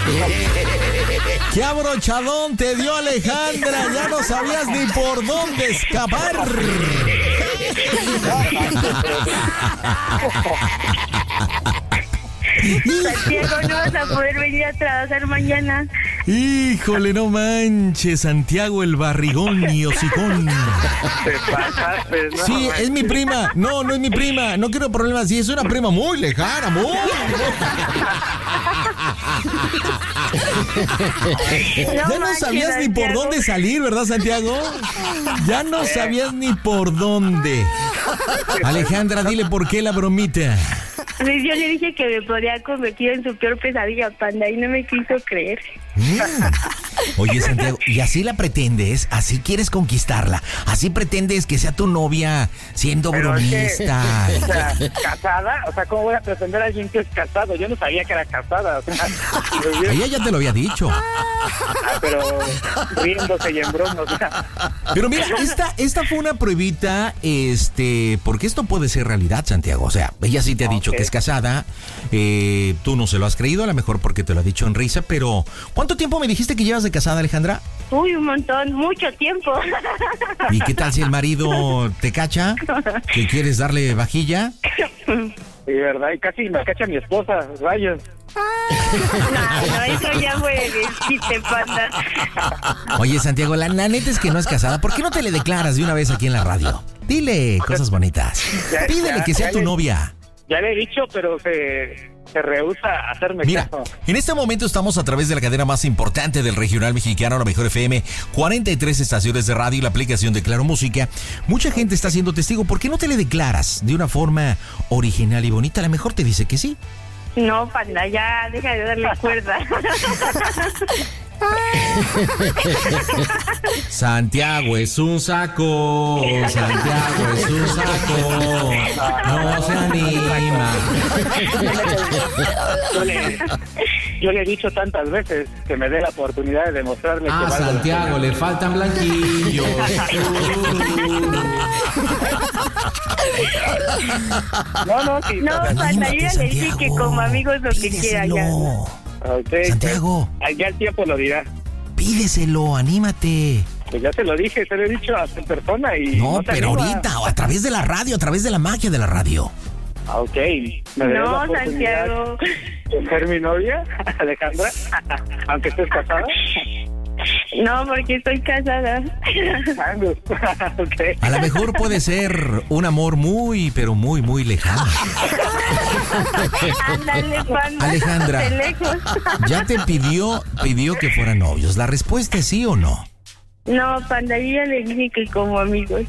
¡Qué abrochadón te dio Alejandra! Ya no sabías ni por dónde escapar. Santiago, no vas a poder venir a trabajar mañana. Híjole, no manches, Santiago el barrigón y hocicón. Te pasaste, ¿no? Sí, es mi prima. No, no es mi prima. No quiero problemas. Sí, es una prima muy lejana, muy. Ya no sabías ni por dónde salir, ¿verdad, Santiago? Ya no sabías ni por dónde. Alejandra, dile por qué la bromita. Pues yo le dije que me podía convertir en su peor pesadilla, Panda, y no me quiso creer. Oye, Santiago, ¿y así la pretendes? ¿Así quieres conquistarla? ¿Así pretendes que sea tu novia siendo Pero bromista? o sea, ¿casada? O sea, ¿cómo voy a pretender a alguien que es casado? Yo no sabía que era casada. O sea, Ella ya te lo había dicho. pero riéndose y en broma. O sea. Pero mira, esta fue una pruebita, porque esto puede ser realidad, Santiago. O sea, ella sí te ha dicho que es casada. Tú no se lo has creído, a lo mejor porque te lo ha dicho en risa, pero ¿cuánto tiempo me dijiste que llevas de casada, Alejandra? Uy, un montón, mucho tiempo. ¿Y qué tal si el marido te cacha? ¿Que quieres darle vajilla? Sí, verdad, y casi me cacha mi esposa, rayos. No, eso ya fue de chiste, Panda. Oye, Santiago, la neta es que no es casada. ¿Por qué no te le declaras de una vez aquí en la radio? Dile cosas bonitas. Pídele que sea tu novia. Ya le he dicho, pero se rehúsa a hacerme Mira, caso. en este momento estamos a través de la cadena más importante del regional mexicano, la Mejor FM, 43 estaciones de radio y la aplicación de Claro Música. Mucha gente está siendo testigo. ¿Por qué no te le declaras de una forma original y bonita? A lo mejor te dice que sí. No, Panda, ya deja de darle cuerda. Santiago es un saco, Santiago es un saco, no se anima. Yo le he dicho tantas veces que me dé la oportunidad de demostrarle que A valgo la Santiago pena. le faltan blanquillos. No, sí. No, Panda, yo ya le dije Santiago, que como amigos lo que quiera ya. pídeselo. Okay, Santiago, pues, ya el tiempo lo dirá. pídeselo, anímate. Pues ya te lo dije, te lo he dicho a tu persona y... No, te pero anima. ahorita, o a través de la radio, a través de la magia de la radio. Ok. ¿Me darás la No, oportunidad Santiago. de ser mi novia, Alejandra? Aunque estés casada. No, porque estoy casada. Okay. A lo mejor puede ser un amor muy, pero muy, muy lejano. Ándale, Panda. Alejandra. De lejos. Ya te pidió que fueran novios. ¿La respuesta es sí o no? No, Panda, yo ya le dije que como amigos.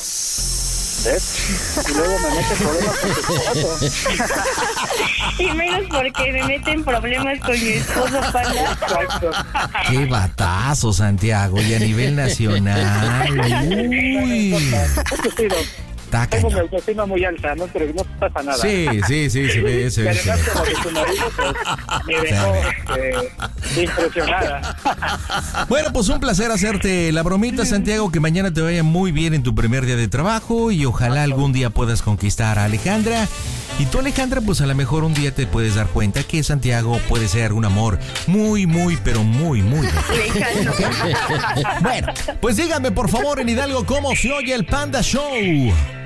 ¿Ves? Y luego me mete problemas con tu esposo. Y menos porque me meten problemas con mi esposo, Panda. Exacto. ¡Qué batazo, Santiago! Y a nivel nacional. Uy. Está Tengo mi cañón. autoestima muy alta, ¿no? Pero no pasa nada. Sí, se ve. Y además, como que tu marido, pues, me dejó impresionada. Bueno, pues un placer hacerte la bromita, Santiago. Que mañana te vaya muy bien en tu primer día de trabajo y ojalá algún día puedas conquistar a Alejandra. Y tú, Alejandra, pues a lo mejor un día te puedes dar cuenta que Santiago puede ser un amor muy, muy, pero muy, muy lejano. Lejano. Bueno, pues díganme por favor en Hidalgo cómo se oye el Panda Show.